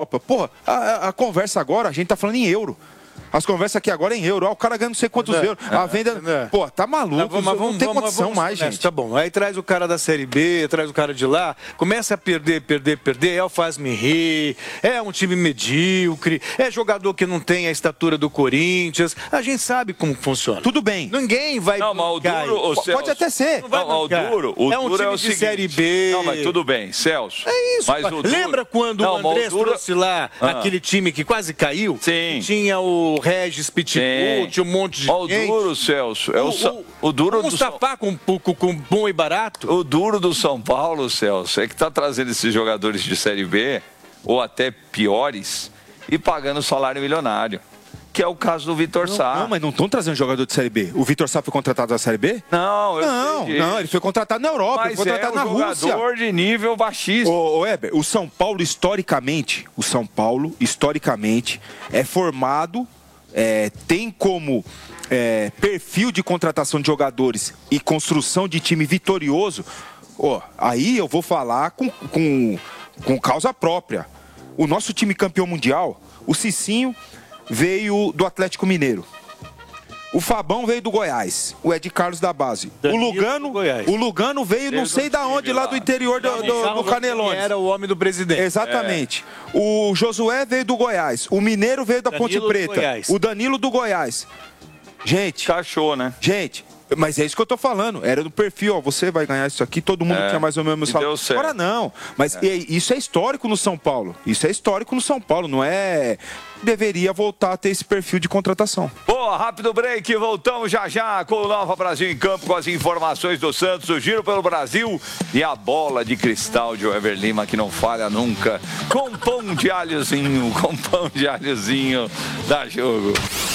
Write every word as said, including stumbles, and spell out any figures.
Europa. Porra, a, a conversa agora, a gente tá falando em euro. As conversas aqui agora é em euro. Ah, o cara ganha não sei quantos é, euros. A venda... É. Pô, tá maluco. Não, mas vamos, não tem vamos, condição vamos, mais, gente. Tá bom. Aí traz o cara da Série B, traz o cara de lá, começa a perder, perder, perder. É o faz-me rir, é um time medíocre, é jogador que não tem a estatura do Corinthians. A gente sabe como funciona. Tudo bem. Ninguém vai... Não, mas o duro... O Celso, pode até ser. Não, não o duro, o é um duro time é o de seguinte, Série B. Não, mas tudo bem, Celso. É isso. Mas o duro... Lembra quando não, o Andrés o duro... trouxe lá ah. aquele time que quase caiu? Sim. Tinha o Regis Pitbull, tinha um monte de Ó, o duro, Celso, é o, o, o duro o do Mustafa com, com, com bom e barato. O duro do São Paulo, Celso, é que tá trazendo esses jogadores de Série B, ou até piores, e pagando salário milionário. Que é o caso do Vitor Sá. Não, mas não estão trazendo jogador de Série B. O Vitor Sá foi contratado na Série B? Não, eu Não, não, ele foi contratado na Europa, mas ele foi contratado é um na Rússia. jogador de nível baixíssimo. Ô, ô Heber, o São Paulo, historicamente, o São Paulo, historicamente, é formado, é, tem como é, perfil de contratação de jogadores e construção de time vitorioso. Ó, aí eu vou falar com, com, com causa própria. O nosso time campeão mundial, o Cicinho, veio do Atlético Mineiro. O Fabão veio do Goiás. O Ed Carlos da base. Danilo o Lugano, o Lugano veio, não sei da onde, lá do interior do, do, do Canelones. Era o homem do presidente. Exatamente. É. O Josué veio do Goiás. O Mineiro veio da Danilo Ponte Preta. O Danilo do Goiás. Gente. Cachou, né? Gente. Mas é isso que eu tô falando. Era do perfil, ó. Você vai ganhar isso aqui, todo mundo é, tinha mais ou menos salário. Agora não. Mas é. isso é histórico no São Paulo. Isso é histórico no São Paulo, não é. Deveria voltar a ter esse perfil de contratação. Boa, rápido break. Voltamos já já com o Nova Brasil em Campo, com as informações do Santos, o Giro pelo Brasil e a bola de cristal de Weber Lima, que não falha nunca. Com pão de alhozinho, com pão de alhozinho. Dá jogo.